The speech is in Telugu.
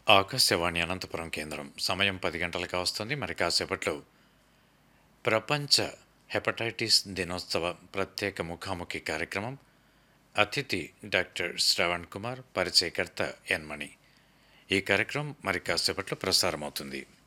ఆకాశవాణి అనంతపురం కేంద్రం సమయం 10 గంటలకు వస్తుంది. మరి కాసేపట్లో ప్రపంచ హెపటైటిస్ దినోత్సవ ప్రత్యేక ముఖాముఖి కార్యక్రమం. అతిథి డాక్టర్ శ్రవణ్ కుమార్, పరిచయకర్త ఎన్ మణి. ఈ కార్యక్రమం మరి కాసేపట్లో ప్రసారమవుతుంది.